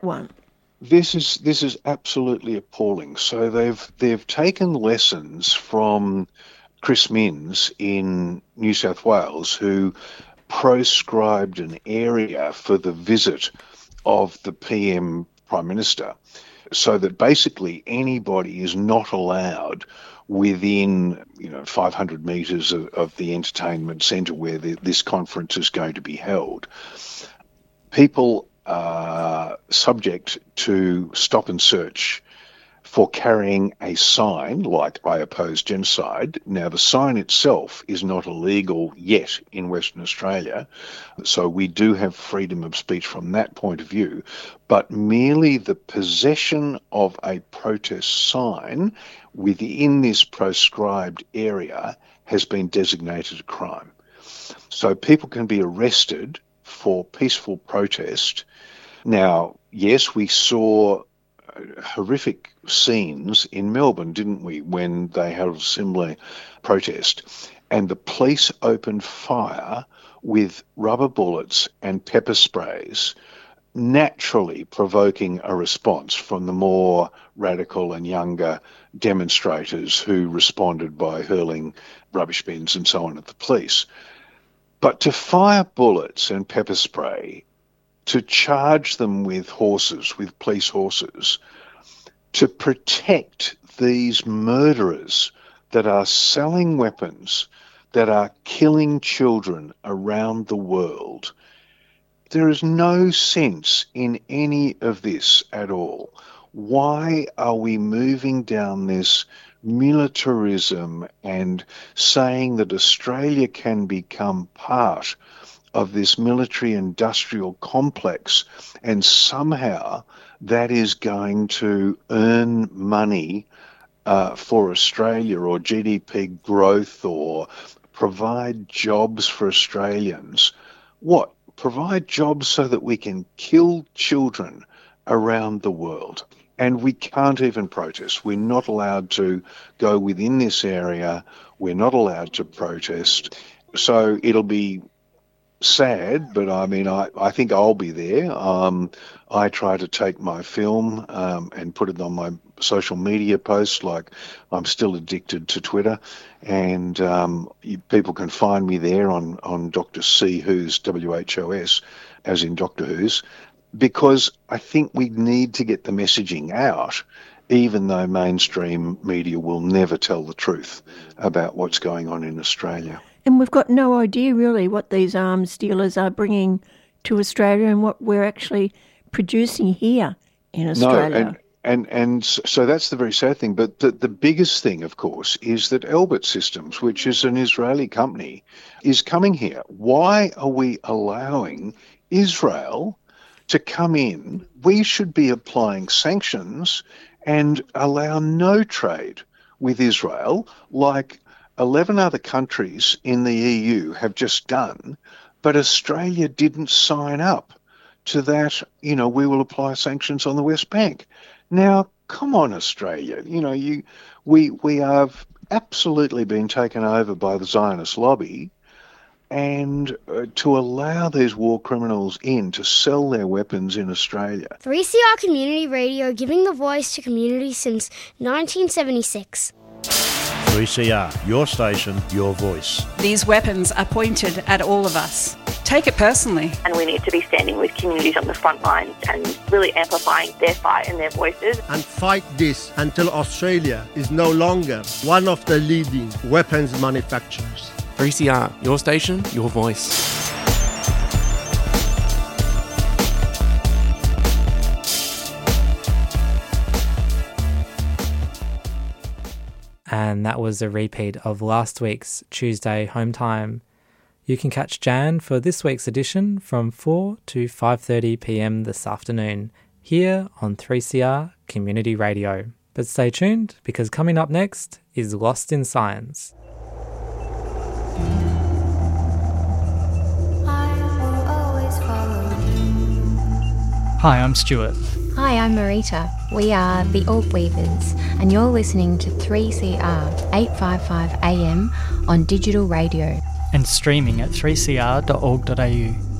one? This is absolutely appalling. So they've taken lessons from Chris Minns in New South Wales, who proscribed an area for the visit of the PM Prime Minister, so that basically anybody is not allowed within 500 metres of the entertainment centre where this conference is going to be held. People are subject to stop and search for carrying a sign like "I oppose genocide." Now, the sign itself is not illegal yet in Western Australia, so we do have freedom of speech from that point of view, but merely the possession of a protest sign within this proscribed area has been designated a crime. So people can be arrested for peaceful protest. Now, yes, we saw horrific scenes in Melbourne, didn't we, when they held a similar protest, and the police opened fire with rubber bullets and pepper sprays, naturally provoking a response from the more radical and younger demonstrators who responded by hurling rubbish bins and so on at the police. But to fire bullets and pepper spray, to charge them with horses, with police horses, to protect these murderers that are selling weapons, that are killing children around the world, there is no sense in any of this at all. Why are we moving down this militarism and saying that Australia can become part of this military-industrial complex, and somehow that is going to earn money for Australia, or GDP growth, or provide jobs for Australians? What? Provide jobs so that we can kill children around the world. And we can't even protest. We're not allowed to go within this area. We're not allowed to protest. So it'll be sad, but I mean, I think I'll be there. I try to take my film and put it on my social media posts, like I'm still addicted to Twitter, and people can find me there on Dr. C. Who's, WHOS, as in Doctor Who's, because I think we need to get the messaging out, even though mainstream media will never tell the truth about what's going on in Australia. And we've got no idea really what these arms dealers are bringing to Australia and what we're actually producing here in Australia. No, and so that's the very sad thing. But the biggest thing, of course, is that Elbit Systems, which is an Israeli company, is coming here. Why are we allowing Israel to come in? We should be applying sanctions and allow no trade with Israel, like 11 other countries in the EU have just done, but Australia didn't sign up to that. We will apply sanctions on the West Bank. Now, come on, Australia. We have absolutely been taken over by the Zionist lobby, and to allow these war criminals in to sell their weapons in Australia. 3CR Community Radio, giving the voice to community since 1976. 3CR, your station, your voice. These weapons are pointed at all of us. Take it personally. And we need to be standing with communities on the front lines and really amplifying their fight and their voices. And fight this until Australia is no longer one of the leading weapons manufacturers. 3CR, your station, your voice. And that was a repeat of last week's Tuesday Home Time. You can catch Jan for this week's edition from 4 to 5:30 p.m. this afternoon here on 3CR Community Radio. But stay tuned, because coming up next is Lost in Science. Hi, I'm Stuart. Hi, I'm Marita. We are the Orb Weavers, and you're listening to 3CR 855 AM on digital radio. And streaming at 3cr.org.au.